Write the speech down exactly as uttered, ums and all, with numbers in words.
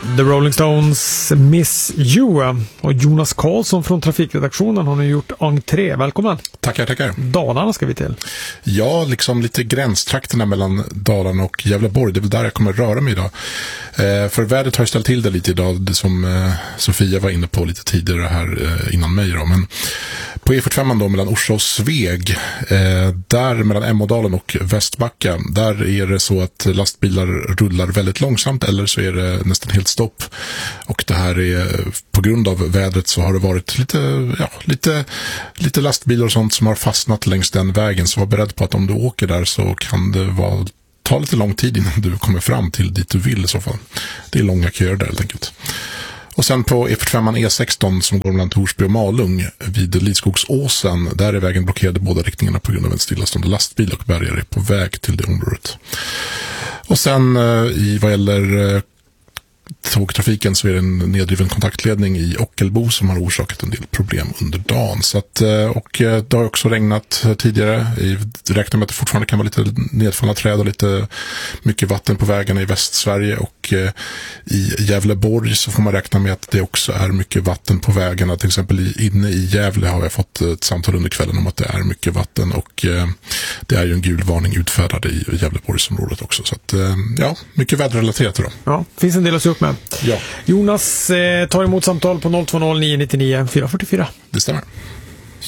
The Rolling Stones Miss You och Jonas Karlsson från trafikredaktionen har nu gjort entré. Välkommen. Tackar, tackar. Dalarna ska vi till. Ja, liksom lite gränstrakterna mellan Dalarna och Gävleborg. Det är väl där jag kommer röra mig idag. Eh, för vädret har ju ställt till det lite idag, det som eh, Sofia var inne på lite tidigare här eh, innan mig då. Men på E fyrtiofem då mellan Orsa och Sveg, eh, där mellan Emådalen och Västbacka, där är det så att lastbilar rullar väldigt långsamt eller så är det nästan helt stopp. Och det här är, på grund av vädret så har det varit lite, ja, lite, lite lastbilar och sånt som har fastnat längs den vägen. Så var beredd på att om du åker där så kan det vara, ta lite lång tid innan du kommer fram till dit du vill i så fall. Det är långa köer där helt enkelt. Och sen på E fyrtiofem E sexton som går mellan Torsby och Malung vid Lidskogsåsen, där är vägen blockerad i båda riktningarna på grund av en stillastående lastbil och bärgare är på väg till det området. Och sen i vad gäller tågtrafiken så är det en nedriven kontaktledning i Ockelbo som har orsakat en del problem under dagen. Så att, och det har också regnat tidigare. Jag räknar med att det fortfarande kan vara lite nedfallna träd och lite mycket vatten på vägarna i Västsverige. Och i Gävleborg så får man räkna med att det också är mycket vatten på vägarna. Till exempel inne i Gävle har jag fått ett samtal under kvällen om att det är mycket vatten. Och det är ju en gul varning utfärdad i Gävleborgsområdet också. Så att, ja, mycket väderrelaterat då. Ja, finns en del att se upp med. Ja. Jonas eh, tar emot samtal på noll två noll nio nio nio fyra fyra fyra. Det stämmer.